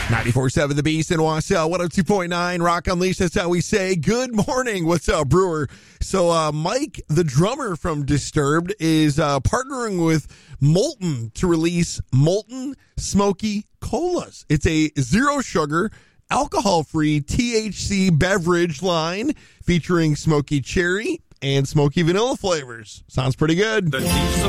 94.7 The Beast in Wausau, 102.9 Rock Unleashed. That's how we say good morning. What's up, Brewer? So Mike, the drummer from Disturbed, is partnering with Molten to release Molten Smoky Colas. It's a zero sugar, alcohol-free THC beverage line featuring smoky cherry and smoky vanilla flavors. Sounds pretty good.